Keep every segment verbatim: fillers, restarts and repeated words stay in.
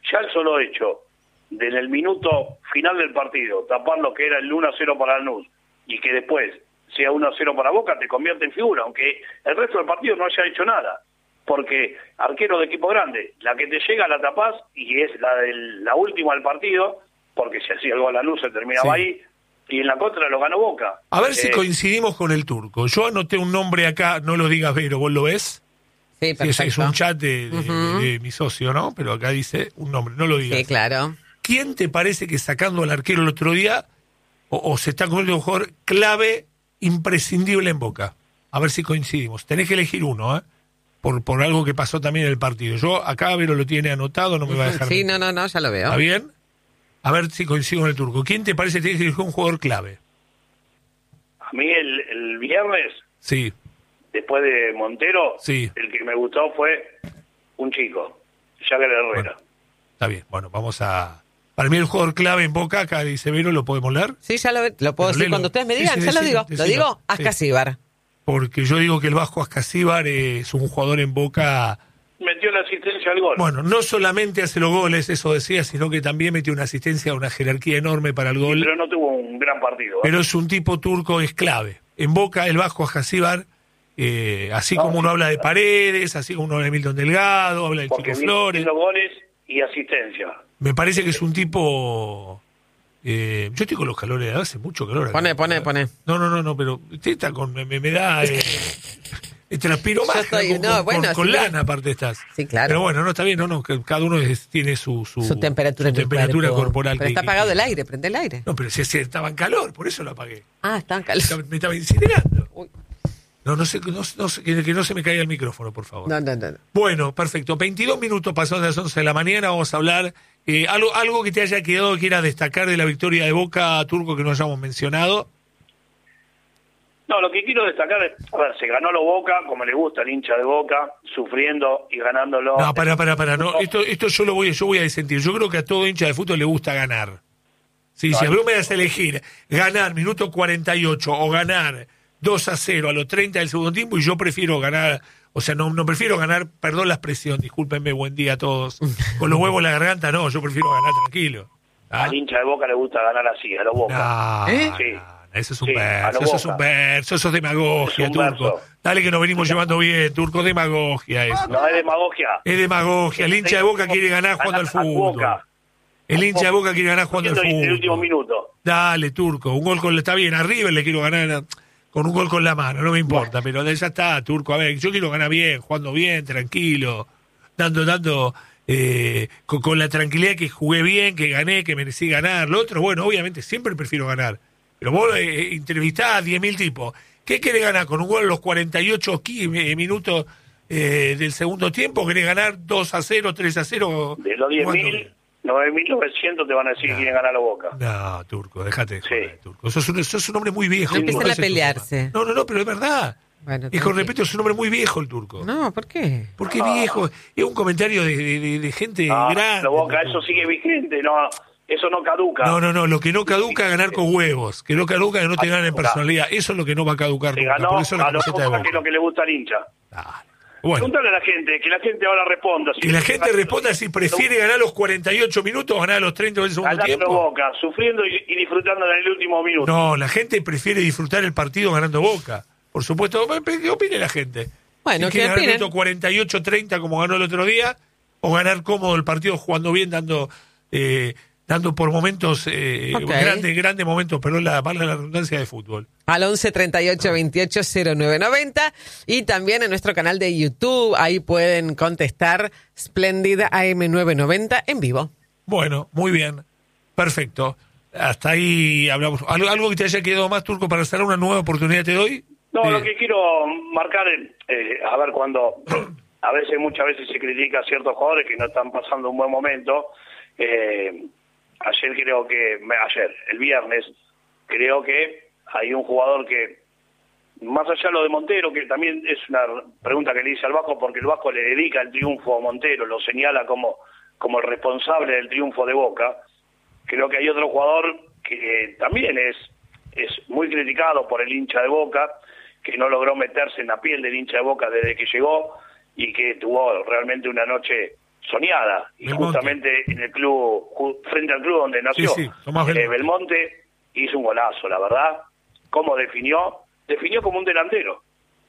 ya el solo hecho de en el minuto final del partido tapar lo que era el uno a cero para Lanús y que después sea uno a cero para Boca, te convierte en figura, aunque el resto del partido no haya hecho nada. Porque arquero de equipo grande, la que te llega la tapás y es la del, la última del partido, porque si hacía el gol Lanús se terminaba sí. ahí, y en la contra lo ganó Boca. A ver eh, si coincidimos con el Turco. Yo anoté un nombre acá, no lo digas Vero, ¿vos lo ves? Sí, perfecto. Sí, es, es un chat de, de, uh-huh. de, de mi socio, ¿no? Pero acá dice un nombre, no lo digas. Sí, claro. ¿Quién te parece que sacando al arquero el otro día, o, o se está convirtiendo en un jugador clave, imprescindible en Boca? A ver si coincidimos. Tenés que elegir uno, ¿eh? Por, por algo que pasó también en el partido. Yo, acá Vero lo tiene anotado, no me va a dejar. Sí, no, no, no, ya lo veo. ¿Está bien? A ver si coincido con el Turco. ¿Quién te parece que tiene que elegir un jugador clave? A mí el, el viernes, sí. después de Montero, sí. el que me gustó fue un chico, Jagger Herrera. Bueno, está bien, bueno, vamos a... Para mí el jugador clave en Boca, acá dice Vero, ¿lo podemos leer? Sí, ya lo, lo puedo decir cuando ustedes me digan, sí, sí, ya decilo, lo digo. Decilo, lo digo, Ascasíbar. Sí. Porque yo digo que el Vasco Ascasíbar es un jugador en Boca... Metió la asistencia al gol. Bueno, no solamente hace los goles, eso decía, sino que también metió una asistencia, una jerarquía enorme para el gol. Sí, pero no tuvo un gran partido. ¿eh? Pero es un tipo turco, es clave. En Boca, el Vasco Ascasíbar, eh, así no, como uno sí, habla de Paredes, así como uno habla de Milton Delgado, habla de Chico Flores. Los goles y asistencia. Me parece que es un tipo... Eh, yo estoy con los calores, hace mucho calor acá. Pone, pone, pone. No, no, no, no, pero usted está con... Me, me da... Eh, transpiro más estoy, con, no, con, bueno, con, con sí, lana aparte estás. Sí, claro. Pero bueno, no está bien, no, no, que cada uno es, tiene su, su, su temperatura, su temperatura corporal. Pero que, está apagado que, el aire, prende el aire. No, pero si, si estaba en calor, por eso lo apagué. Ah, estaba en calor. Me estaba incinerando. Uy. No, no sé, no, no sé, que, que no se me caiga el micrófono, por favor. No, no, no. Bueno, perfecto. veintidós minutos pasados de las once de la mañana, vamos a hablar. Eh, algo, algo que te haya quedado, que quieras destacar de la victoria de Boca, Turco, que no hayamos mencionado. No, lo que quiero destacar es, a ver, se ganó lo Boca, como le gusta al hincha de Boca, sufriendo y ganándolo. No, para, para, para, no, esto, esto yo lo voy, yo voy a disentir. Yo creo que a todo hincha de fútbol le gusta ganar. Sí, si a mí me das a elegir ganar minuto cuarenta y ocho o ganar dos a cero a los treinta del segundo tiempo, y yo prefiero ganar, o sea, no, no prefiero ganar, perdón la expresión, discúlpenme, buen día a todos, con los huevos en la garganta, no, yo prefiero ganar tranquilo. ¿Ah? Al hincha de Boca le gusta ganar así, a los Boca. No, ¿Eh? Sí. No. Eso es un sí, verso, eso es un verso, eso es demagogia, es Turco. Verso. Dale que nos venimos llevando bien, Turco, demagogia eso. No, es demagogia. Es demagogia, el hincha de Boca quiere ganar jugando al fútbol. El hincha de Boca quiere ganar jugando al fútbol. En el último minuto. Dale, Turco, un gol con... Está bien, a River le quiero ganar con un gol con la mano, no me importa, bueno. Pero ya está, Turco, a ver, yo quiero ganar bien, jugando bien, tranquilo, dando, dando... Eh, con, con la tranquilidad que jugué bien, que gané, que merecí ganar. Lo otro, bueno, obviamente siempre prefiero ganar. Pero vos eh, entrevistás a diez mil tipos. ¿Qué querés ganar? ¿Con un gol a los cuarenta y ocho minutos eh, del segundo tiempo? ¿Querés ganar dos a cero, tres a cero? De los diez mil, nueve mil novecientos te van a decir no. que quieren ganar la Boca. No, Turco, déjate de joder, sí. Turco. Sos un, sos un hombre muy viejo. No empiezan a pelearse. No, no, no, pero es verdad. Bueno, y con respeto, es un hombre muy viejo el Turco. No, ¿por qué? Porque no. viejo. Es un comentario de, de, de gente no, grande. La Boca, eso sigue vigente, no... Eso no caduca. No, no, no. Lo que no caduca es ganar con huevos. Que no caduca es que no te ganen en personalidad. Eso es lo que no va a caducar se nunca. Ganó, Por eso la camiseta de Boca. Que es lo que le gusta al hincha. Ah, bueno. Pregúntale a la gente, que la gente ahora responda. Si que la gente responda si prefiere ganar los cuarenta y ocho minutos o ganar los treinta del segundo ganando tiempo. Boca, sufriendo y, y disfrutando en el último minuto. No, la gente prefiere disfrutar el partido ganando Boca. Por supuesto. ¿Qué opine la gente? Bueno, si quiere ganar el minuto cuarenta y ocho treinta como ganó el otro día, o ganar cómodo el partido jugando bien, dando... Eh, dando por momentos, eh, okay. grandes, grandes momentos, pero la valga la redundancia de fútbol. Al once treinta y ocho veintiocho cero nueve noventa y también en nuestro canal de YouTube, ahí pueden contestar Splendid A M nueve noventa en vivo. Bueno, muy bien, perfecto. Hasta ahí hablamos. ¿Algo, algo que te haya quedado más, Turco, para hacer una nueva oportunidad te doy? No, eh. lo que quiero marcar es, eh, a ver, cuando a veces, muchas veces se critica a ciertos jugadores que no están pasando un buen momento, eh, ayer creo que, ayer, el viernes, creo que hay un jugador que, más allá de lo de Montero, que también es una pregunta que le hice al Vasco, porque el Vasco le dedica el triunfo a Montero, lo señala como, como el responsable del triunfo de Boca, creo que hay otro jugador que también es, es muy criticado por el hincha de Boca, que no logró meterse en la piel del hincha de Boca desde que llegó, y que tuvo realmente una noche soñada, y Belmonte. justamente en el club, ju- frente al club donde nació, Sí, sí, Tomás eh, Belmonte. Belmonte hizo un golazo, la verdad. ¿Cómo definió? Definió como un delantero.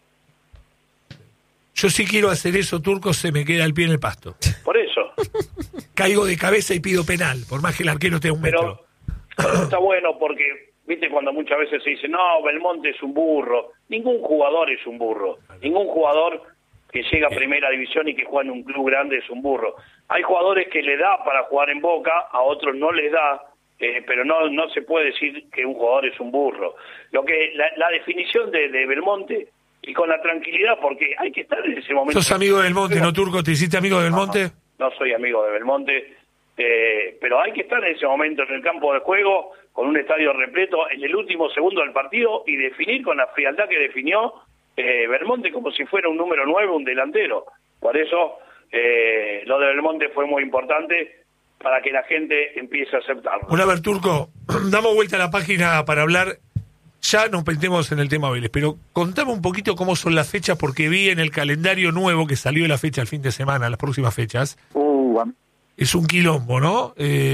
Yo sí quiero hacer eso, Turco, se me queda el pie en el pasto. Por eso. Caigo de cabeza y pido penal, por más que el arquero esté a un metro. Pero está bueno porque, viste, cuando muchas veces se dice, no, Belmonte es un burro. Ningún jugador es un burro. Ningún jugador que llega a primera división y que juega en un club grande es un burro. Hay jugadores que le da para jugar en Boca, a otros no les da, eh, pero no no se puede decir que un jugador es un burro. Lo que la, la definición de, de Belmonte, y con la tranquilidad, porque hay que estar en ese momento. ¿Sos amigo de Belmonte, no, Turco? ¿Te hiciste amigo de Belmonte? No, no soy amigo de Belmonte, eh, pero hay que estar en ese momento en el campo de juego, con un estadio repleto, en el último segundo del partido, y definir con la frialdad que definió eh, Belmonte como si fuera un número nueve, un delantero. Por eso, eh, lo de Belmonte fue muy importante para que la gente empiece a aceptarlo. Bueno, a ver, Turco, damos vuelta a la página para hablar. Ya nos metemos en el tema Vélez, pero contame un poquito cómo son las fechas, porque vi en el calendario nuevo que salió la fecha el fin de semana, las próximas fechas. Uh, am- Es un quilombo, ¿no?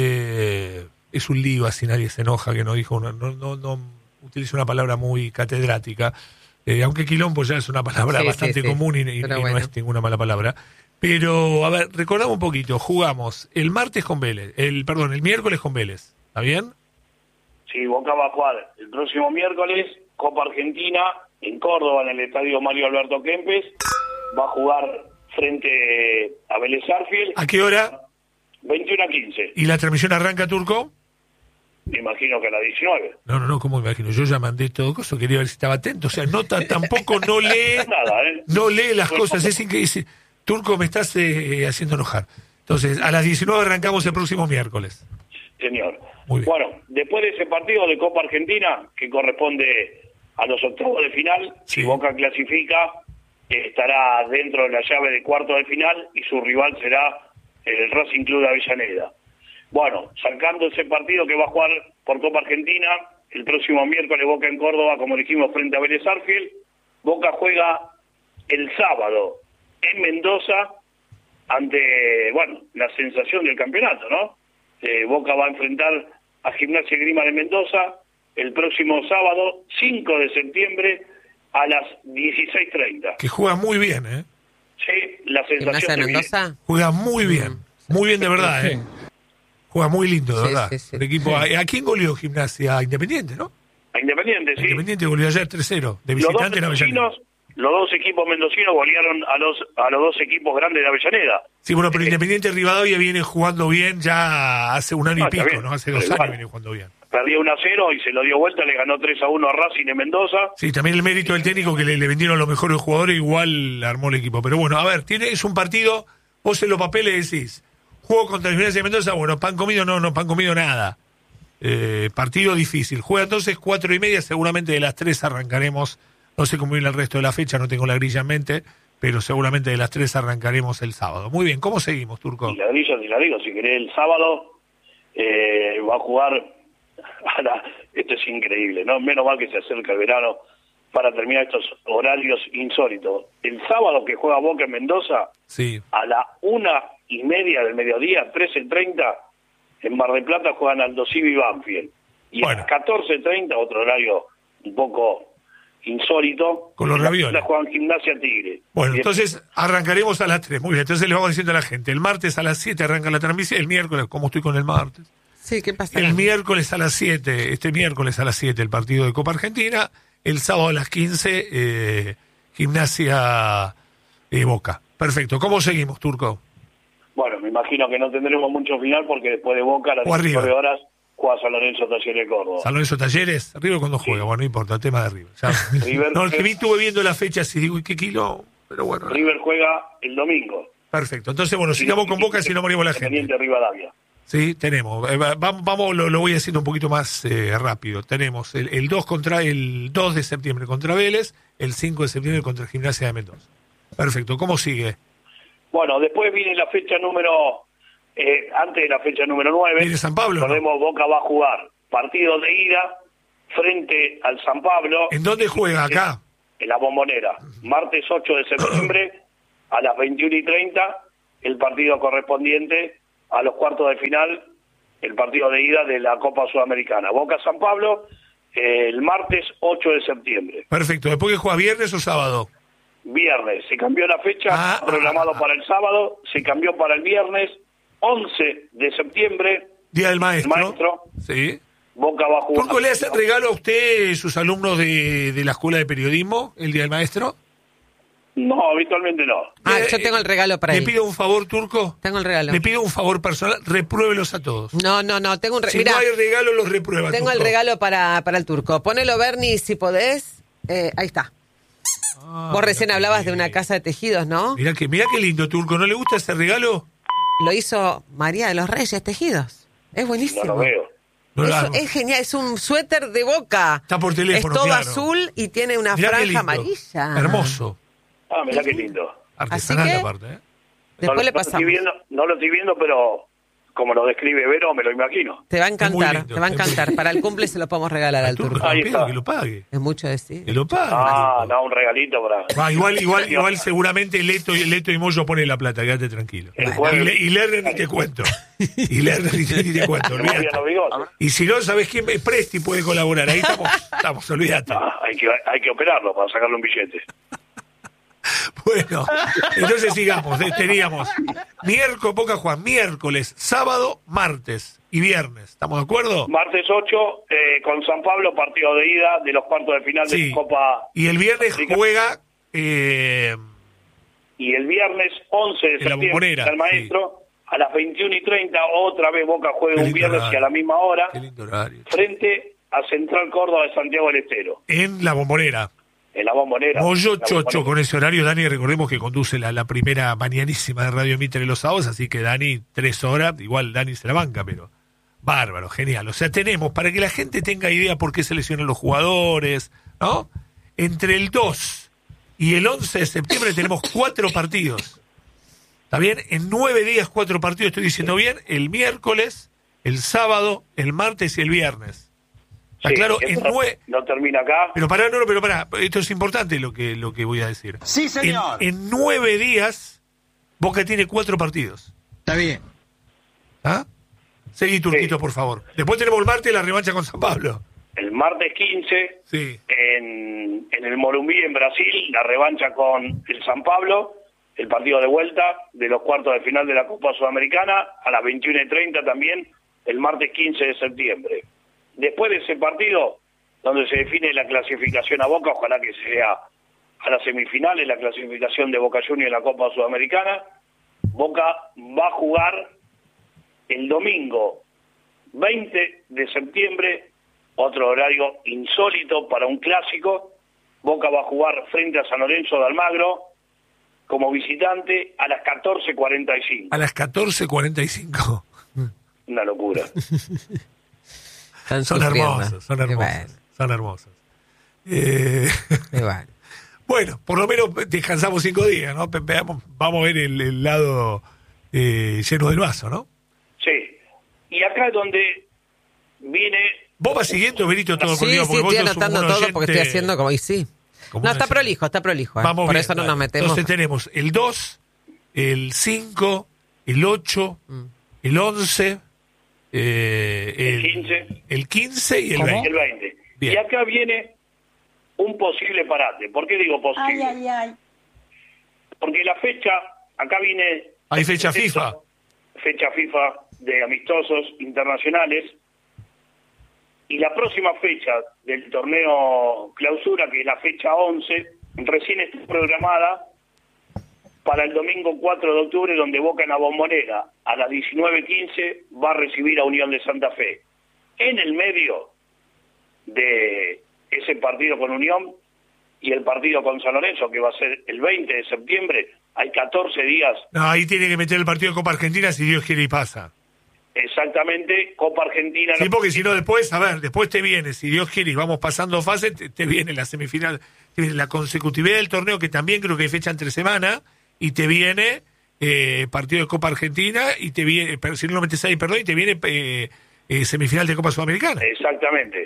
Eh, es un lío, así nadie se enoja, que no dijo, una, no, no, no utiliza una palabra muy catedrática, eh, aunque quilombo ya es una palabra Sí, bastante sí, sí. común y, y- y Pero no bueno. es ninguna mala palabra. Pero, a ver, recordamos un poquito, jugamos el martes con Vélez, el perdón, el miércoles con Vélez, ¿está bien? Sí, Boca va a jugar el próximo miércoles Copa Argentina en Córdoba, en el estadio Mario Alberto Kempes. Va a jugar frente a Vélez Sarsfield, ¿A qué hora? veintiuno a quince. ¿Y la transmisión arranca, Turco? Me imagino que a las diecinueve. No, no, no, ¿cómo me imagino? Yo ya mandé todo cosa, quería ver si estaba atento. O sea, no ta- tampoco no lee, Nada, ¿eh? no lee las cosas. Es increíble. Turco, me estás eh, haciendo enojar. Entonces, a las diecinueve arrancamos el próximo miércoles. Señor. Muy bien. Bueno, después de ese partido de Copa Argentina, que corresponde a los octavos de final, Sí. si Boca clasifica, eh, estará dentro de la llave de cuarto de final y su rival será el Racing Club de Avellaneda. Bueno, sacando ese partido que va a jugar por Copa Argentina, el próximo miércoles Boca en Córdoba, como dijimos, frente a Vélez Sarsfield. Boca juega el sábado en Mendoza ante, bueno, la sensación del campeonato, ¿no? Eh, Boca va a enfrentar a Gimnasia y Grima de Mendoza el próximo sábado, cinco de septiembre, a las dieciséis treinta. Que juega muy bien, ¿eh? Sí, la ¿Gimnasia sensación de de Mendoza? Juega muy bien. Muy bien de verdad, ¿eh? Juega muy lindo, de Sí, verdad. sí, sí. El equipo, ¿a, ¿A quién goleó Gimnasia? A Independiente, ¿no? A Independiente, A sí. Independiente goleó ayer tres cero. De Los dos visitante en Avellaneda. mendocinos, los dos equipos mendocinos golearon a los a los dos equipos grandes de Avellaneda. Sí, bueno, pero Independiente Rivadavia viene jugando bien ya hace un año No, y está pico, bien. ¿no? Hace Pero dos igual. años viene jugando bien. Perdió uno a cero y se lo dio vuelta, le ganó tres a uno a Racing en Mendoza. Sí, también el mérito del técnico que le, le vendieron los mejores jugadores, igual armó el equipo. Pero bueno, a ver, tiene, es un partido, vos en los papeles decís, juego contra la Gimnasia de Mendoza, bueno, pan comido, no, no, pan comido nada. Eh, partido difícil. Juega entonces cuatro y media, seguramente de las tres arrancaremos, no sé cómo viene el resto de la fecha, no tengo la grilla en mente, pero seguramente de las tres arrancaremos el sábado. Muy bien, ¿cómo seguimos, Turco? Y la grilla, si la digo, si querés, el sábado eh, va a jugar. a la- esto es increíble, ¿no? Menos mal que se acerca el verano para terminar estos horarios insólitos. El sábado que juega Boca en Mendoza, Sí. a la una y media del mediodía, trece treinta, en Mar del Plata juegan Aldo Civi y Banfield. Y a Bueno. las catorce treinta, otro horario un poco insólito, Con los en La ravioles. Plata juegan Gimnasia Tigre. Bueno, Y entonces arrancaremos a las tres. Muy bien, entonces le vamos diciendo a la gente, el martes a las siete arranca la transmisión, el miércoles, ¿cómo estoy con el martes? Sí, ¿qué pasa? El miércoles a las siete, este miércoles a las siete, el partido de Copa Argentina. El sábado a las quince, eh, Gimnasia eh, Boca. Perfecto. ¿Cómo seguimos, Turco? Bueno, me imagino que no tendremos mucho final porque después de Boca a las O arriba. diecinueve horas juega San Lorenzo Talleres de Córdoba. San Lorenzo Talleres, River cuando juega, bueno, no importa, el tema de River. Ya. River- No, el que vi estuve viendo las fechas y digo, ¿y qué kilo? Pero bueno, River juega el domingo. perfecto. Entonces, bueno, sigamos con Boca si no morimos la gente. Independiente Rivadavia. Sí, tenemos. Eh, va- Vamos, vamos lo, lo voy haciendo un poquito más eh, rápido. Tenemos el, el dos contra el dos de septiembre contra Vélez, el cinco de septiembre contra Gimnasia de Mendoza. Perfecto. ¿Cómo sigue? Bueno, después viene la fecha número, eh, antes de la fecha número nueve. ¿Viene San Pablo, no? Recordemos, Boca va a jugar partido de ida frente al San Pablo. ¿En dónde juega? Acá. En la Bombonera. Martes ocho de septiembre a las veintiuno y treinta el partido correspondiente a los cuartos de final, el partido de ida de la Copa Sudamericana. Boca San Pablo, eh, el martes ocho de septiembre. Perfecto. ¿Después que juega viernes o sábado? Viernes. Se cambió la fecha, ah, programado ah, para el sábado, se cambió para el viernes once de septiembre. Día del maestro. El maestro. Sí. Boca va a jugar. ¿Turco le hace regalo a usted, sus alumnos de, de la Escuela de Periodismo, el Día del Maestro? No, habitualmente no. Ah, Eh, yo tengo el regalo para ¿Le él. pido un favor, Turco? Tengo el regalo. Le pido un favor personal, repruébelos a todos. No, no, no, tengo un regalo. Si Mirá, no hay regalo, los reprueba, tengo el Turco. regalo para, para el Turco. Ponelo, Bernie, si podés. Eh, ahí está. Ah, Vos recién mirá hablabas qué de una lindo. casa de tejidos, ¿no? Mirá que, mirá qué lindo, Turco. ¿No le gusta ese regalo? Lo hizo María de los Reyes Tejidos. Es buenísimo. No lo veo. No Es, la- es genial, es un suéter de Boca. Está por teléfono, Es todo claro. azul y tiene una Mirá qué franja lindo. amarilla. Hermoso. Ah, mirá qué lindo. Artesanal que- aparte, ¿eh? Después no, le lo- no lo estoy pasamos. viendo, no lo estoy viendo, pero como lo describe Vero, me lo imagino. Te va a muy encantar, lindo, te va a es muy encantar. lindo. Para el cumple se lo podemos regalar al Turco, Turco. Ahí no pido está. que lo pague. Es mucho decir. Que lo pague. Ah, Turco. no, un regalito para... Ah, igual, igual, igual seguramente Leto, Leto y Moyo pone la plata, quédate tranquilo. El Y, jueves- Le- y Lerner ni te cuento. Y Lerner ni te, ni te cuento, Me movían olvídate. los bigotes. Y si no, ¿sabes quién? Presti puede colaborar. Ahí estamos, estamos, olvídate. Ah, hay que, hay que operarlo para sacarle un billete. Bueno, entonces sigamos. eh, Teníamos miércoles, Boca Juan, miércoles, sábado, martes y viernes. ¿Estamos de acuerdo? Martes ocho, eh, con San Pablo, partido de ida de los cuartos de final de Sí. la Copa. Y el viernes América. juega eh, Y el viernes once de En la septiembre, Bombonera, al maestro, a las veintiuno y treinta, otra vez Boca Qué juega un lindo viernes horario. y a la misma hora, qué lindo horario. frente a Central Córdoba de Santiago del Estero, En la Bombonera. en la Bombonera. Moyo La Chocho Bombonera. con ese horario. Dani, recordemos que conduce la, la primera mañanísima de Radio Mitre los sábados, así que Dani, tres horas, igual Dani se la banca, pero bárbaro, genial. O sea, tenemos, para que la gente tenga idea por qué seleccionan los jugadores, ¿no? Entre el dos y el once de septiembre tenemos cuatro partidos. ¿Está bien? En nueve días, cuatro partidos, estoy diciendo bien, el miércoles, el sábado, el martes y el viernes. ¿Está Sí, claro? esto En no, nueve... no termina acá. Pero pará, no, no, pero pará, esto es importante lo que, lo que voy a decir. Sí, señor. En, en nueve días, Boca tiene cuatro partidos. Está bien. ¿Ah? Seguí, Turquito, Sí. por favor. Después tenemos el martes la revancha con San Pablo. El martes quince, Sí. en, en el Morumbí, en Brasil, la revancha con el San Pablo, el partido de vuelta de los cuartos de final de la Copa Sudamericana, a las veintiuna y treinta también, el martes quince de septiembre. Después de ese partido, donde se define la clasificación a Boca, ojalá que sea a las semifinales, la clasificación de Boca Juniors en la Copa Sudamericana, Boca va a jugar el domingo veinte de septiembre, otro horario insólito para un clásico. Boca va a jugar frente a San Lorenzo de Almagro como visitante a las catorce cuarenta y cinco. A las catorce cuarenta y cinco. Una locura. Están Son sufriendo. hermosos, son Qué hermosos. bueno, Son hermosos. Eh, qué bueno. bueno, por lo menos descansamos cinco días, ¿no? Ve- Veamos, vamos a ver el, el lado eh, lleno del vaso, ¿no? Sí. Y acá es donde viene... Vos vas siguiendo, Benito, todo el Sí, día, sí, porque vos estoy sos un anotando todo porque oyente- estoy haciendo como... Y sí. como No, un está oyente. prolijo, está prolijo. ¿eh? Vamos Por bien, eso no dale. nos metemos. Entonces tenemos el dos, el cinco, el ocho, Mm. el once, eh, El quince. el quince y el ¿Cómo? veinte. el veinte. Bien. Y acá viene un posible parate. ¿Por qué digo posible? Ay, ay, ay. Porque la fecha, acá viene... Hay fecha FIFA. Fecha FIFA de amistosos internacionales. Y la próxima fecha del torneo clausura, que es la fecha once, recién está programada para el domingo cuatro de octubre, donde Boca en la Bombonera a las diecinueve quince va a recibir a Unión de Santa Fe. En el medio de ese partido con Unión y el partido con San Lorenzo, que va a ser el veinte de septiembre, hay catorce días No, ahí tiene que meter el partido de Copa Argentina si Dios quiere y pasa. exactamente, Copa Argentina. Sí, porque si no después, a ver, después te viene, si Dios quiere y vamos pasando fase, te, te viene la semifinal, te viene la consecutividad del torneo, que también creo que hay fecha entre semana, y te viene eh, partido de Copa Argentina, y te viene, pero si no lo metes ahí, perdón, y te viene eh, eh, semifinal de Copa Sudamericana. Exactamente.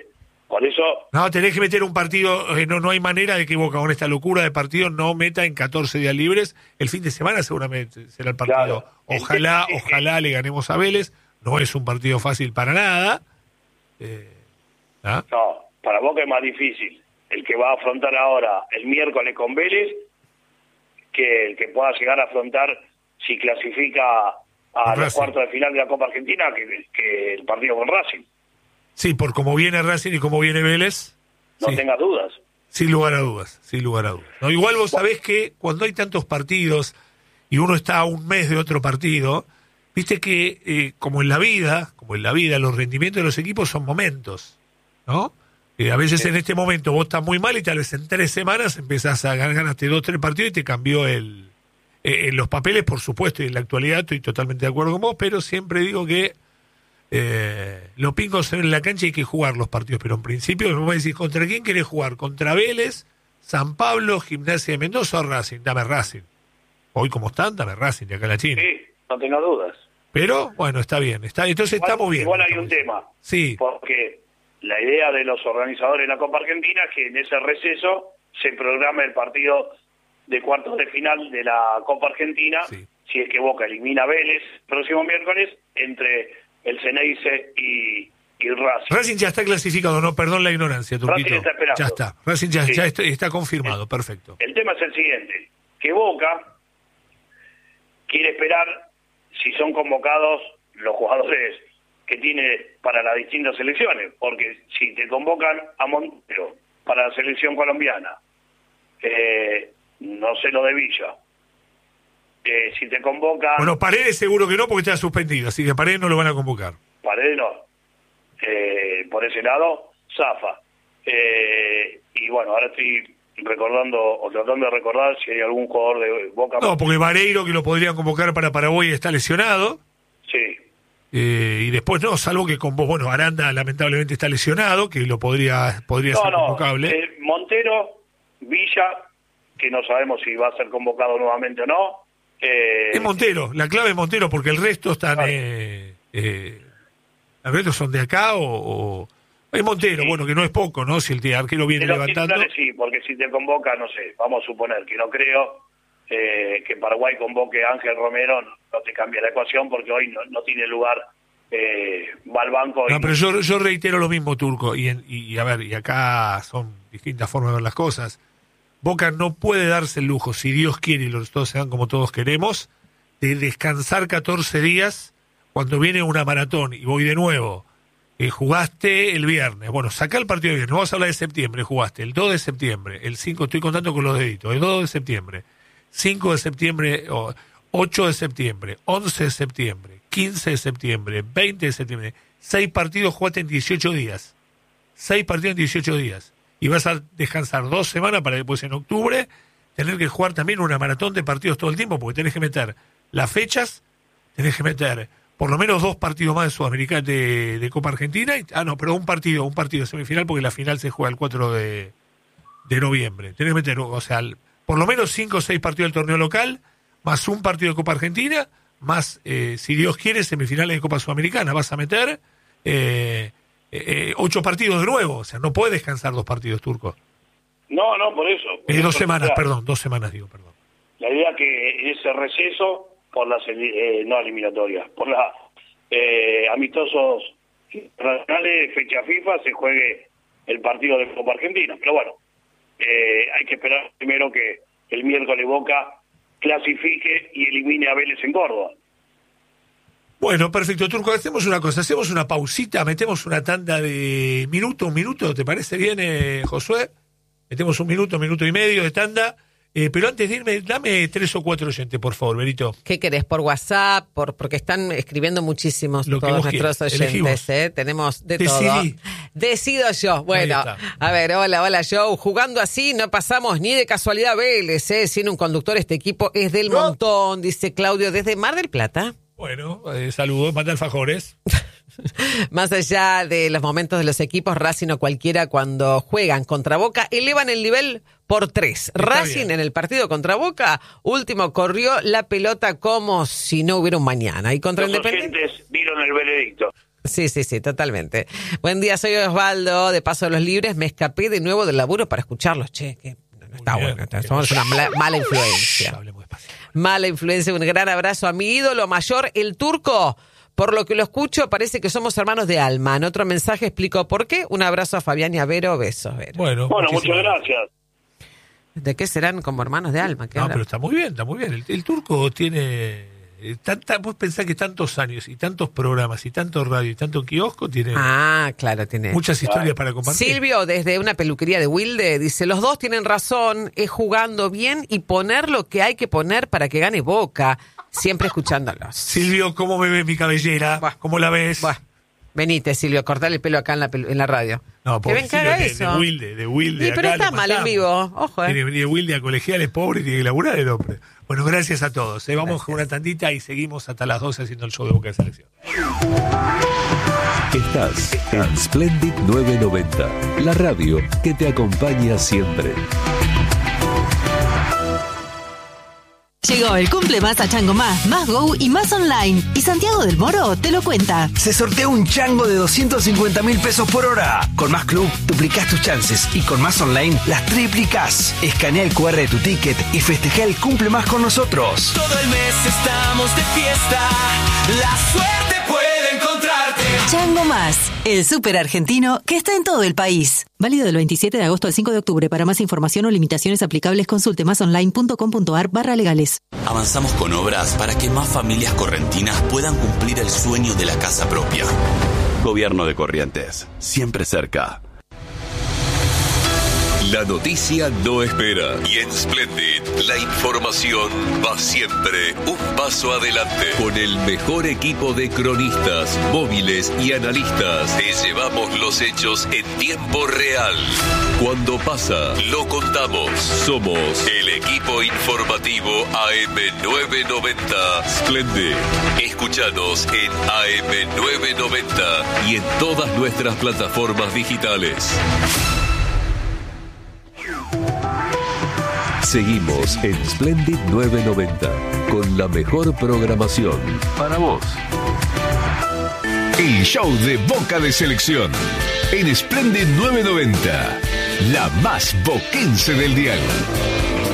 Por eso... No, tenés que meter un partido, eh, no no hay manera de que Boca con esta locura de partido no meta en catorce días libres. El fin de semana seguramente será el partido. Claro. Ojalá, Sí, sí, sí. ojalá le ganemos a Vélez. No es un partido fácil para nada. Eh, ¿ah? No, para Boca es más difícil el que va a afrontar ahora el miércoles con Vélez que el que pueda llegar a afrontar si clasifica a los cuartos de final de la Copa Argentina que, que el partido con Racing. Sí, por cómo viene Racing y cómo viene Vélez. No sí. tengas dudas. Sin lugar a dudas, sin lugar a dudas. No, igual vos sabés que cuando hay tantos partidos y uno está a un mes de otro partido, viste que eh, como en la vida, como en la vida, los rendimientos de los equipos son momentos, ¿no? Eh, a veces Sí. en este momento vos estás muy mal y tal vez en tres semanas empezás a ganar, ganaste dos, tres partidos y te cambió el... Eh, en los papeles, por supuesto, y en la actualidad estoy totalmente de acuerdo con vos, pero siempre digo que eh, los pingos se ven en la cancha y hay que jugar los partidos, pero en principio me voy a decir, ¿contra quién querés jugar? ¿Contra Vélez, San Pablo, Gimnasia de Mendoza o Racing? Dame Racing. Hoy como están, dame Racing de acá a la China. Sí, no tengas dudas. Pero, bueno, está bien, está entonces Igual, estamos bien. igual hay estamos un bien. tema. Sí, Porque la idea de los organizadores de la Copa Argentina es que en ese receso se programe el partido de cuartos de final de la Copa Argentina, Sí. si es que Boca elimina a Vélez el próximo miércoles, entre el Ceneice y, y el Racing. Racing ya está clasificado, no, perdón la ignorancia, Turquito. Racing está esperando. Ya está, Racing ya, Sí. ya está, está confirmado, perfecto. El tema es el siguiente, que Boca quiere esperar si son convocados los jugadores que tiene para las distintas selecciones, porque si te convocan a Montero para la selección colombiana, eh, no sé lo de Villa, eh, si te convocan... Bueno, Paredes seguro que no porque está suspendido, así que Paredes no lo van a convocar. Paredes no, eh, por ese lado, Zafa. Eh, y bueno, ahora estoy recordando, o tratando de recordar si hay algún jugador de Boca... No, porque Vareiro, que lo podrían convocar para Paraguay, está lesionado. Sí. Eh, y después no, salvo que con vos, bueno, Aranda lamentablemente está lesionado, que lo podría podría No, ser no, convocable. eh, Montero, Villa, que no sabemos si va a ser convocado nuevamente o no. Eh, Es Montero, la clave es Montero, porque el resto están... Claro. Eh, eh, ¿el resto son de acá o...? o... Es Montero, Sí. bueno, que no es poco, ¿no? Si el arquero viene de los levantando... titulares sí, porque si te convoca, no sé, vamos a suponer que no creo eh, que Paraguay convoque a Ángel Romero, no, no te cambia la ecuación porque hoy no, no tiene lugar, eh, va al banco. No, y, pero yo, yo reitero lo mismo, Turco, y, en- y, y a ver, y acá son distintas formas de ver las cosas. Boca no puede darse el lujo, si Dios quiere y los todos sean como todos queremos, de descansar catorce días cuando viene una maratón y voy de nuevo. Eh, jugaste el viernes, bueno, sacá el partido de viernes, vamos a hablar de septiembre, jugaste el dos de septiembre, el cinco, estoy contando con los deditos, el dos de septiembre, cinco de septiembre, oh, ocho de septiembre, once de septiembre, quince de septiembre, veinte de septiembre, seis partidos jugaste en dieciocho días, seis partidos en dieciocho días, y vas a descansar dos semanas para después en octubre tener que jugar también una maratón de partidos todo el tiempo, porque tenés que meter las fechas, tenés que meter por lo menos dos partidos más de Sudamericana de, de Copa Argentina, y, ah no, pero un partido, un partido semifinal, porque la final se juega el cuatro de, de noviembre, tenés que meter, o sea, el- por lo menos cinco o seis partidos del torneo local, más un partido de Copa Argentina, más, eh, si Dios quiere, semifinales de Copa Sudamericana, vas a meter eh, eh, ocho partidos de nuevo, o sea, no puedes descansar dos partidos, Turco. No, no, por eso. por Eh, eso dos semanas, la- perdón, dos semanas digo, perdón. La idea que ese receso por las eli- eh, no eliminatorias, por las eh, amistosos internacionales, fecha FIFA, se juegue el partido de Copa Argentina. Pero bueno, eh, hay que esperar primero que el miércoles Boca clasifique y elimine a Vélez en Córdoba. Bueno, perfecto, Turco, hacemos una cosa, hacemos una pausita, metemos una tanda de minuto, un minuto, ¿te parece bien, eh, Josué? Metemos un minuto, minuto y medio de tanda, eh, pero antes de irme, dame tres o cuatro oyentes, por favor, Benito. ¿Qué querés? ¿Por WhatsApp? Por, porque están escribiendo muchísimos Lo que todos vos nuestros quieras. oyentes. Elegimos. ¿eh? Tenemos de Decidí. todo. Decido yo. Bueno, Ahí está. a ver, hola, hola, Joe. Jugando así no pasamos ni de casualidad Vélez, ¿eh? Sin un conductor este equipo es del No. montón, dice Claudio desde Mar del Plata. Bueno, eh, saludos, manda alfajores. Más allá de los momentos de los equipos, Racing o cualquiera cuando juegan contra Boca, elevan el nivel por tres. Racing bien. en el partido contra Boca, último corrió la pelota como si no hubiera un mañana. Y contra Los Independiente... oyentes dieron el veredicto. Sí, sí, sí, totalmente. Buen día, soy Osvaldo, de Paso de los Libres. Me escapé de nuevo del laburo para escucharlos. Che, que no está bien, bueno. Está, somos una mala, mala influencia. Mala influencia. Un gran abrazo a mi ídolo mayor, el Turco. Por lo que lo escucho, parece que somos hermanos de alma. En otro mensaje explico por qué. Un abrazo a Fabián y a Vero. Besos, Vero. Bueno, bueno muchas gracias. ¿De qué serán como hermanos de alma? ¿Qué no, hablan? pero está muy bien, está muy bien. El, el Turco tiene... eh, Tanta, vos pensás que tantos años y tantos programas y tanto radio y tanto kiosco tiene Ah, claro, tiene. muchas historias para compartir. Silvio, desde una peluquería de Wilde, dice, los dos tienen razón, es jugando bien y poner lo que hay que poner para que gane Boca, siempre escuchándolos. Silvio, ¿cómo me ves mi cabellera? Buah. ¿Cómo la ves? Buah, venite, Silvio, cortar el pelo acá en la, pelu- en la radio. No, que pobre ven que Silvio, haga de, eso. de Wilde, de Wilde. Sí, pero acá está lo mal en matamos. vivo, ojo, eh. Tiene que venir de Wilde a colegiales, pobre, tiene que laburar el hombre. Bueno, gracias a todos. ¿eh? Vamos gracias. Con una tandita y seguimos hasta las doce haciendo el show de Boca de Selección. Estás en Splendid novecientos noventa, la radio que te acompaña siempre. Llegó el cumple más a Chango Más, Más Go y Más Online. Y Santiago del Moro te lo cuenta. Se sortea un chango de doscientos cincuenta mil pesos por hora. Con Más Club duplicás tus chances y con Más Online las triplicás. Escanea el cu erre de tu ticket y festeja el cumple más con nosotros. Todo el mes estamos de fiesta. La suerte puede encontrarte. Chango Más, el súper argentino que está en todo el país. Válido del veintisiete de agosto al cinco de octubre. Para más información o limitaciones aplicables, consulte masonline.com.ar barra legales. Avanzamos con obras para que más familias correntinas puedan cumplir el sueño de la casa propia. Gobierno de Corrientes, siempre cerca. La noticia no espera y en Splendid la información va siempre un paso adelante. Con el mejor equipo de cronistas, móviles y analistas te llevamos los hechos en tiempo real. Cuando pasa, lo contamos. Somos el equipo informativo A M novecientos noventa Splendid. Escúchanos en A M novecientos noventa y en todas nuestras plataformas digitales. Seguimos en Splendid novecientos noventa con la mejor programación para vos. El show de Boca de Selección en Splendid novecientos noventa, la más boquense del dial.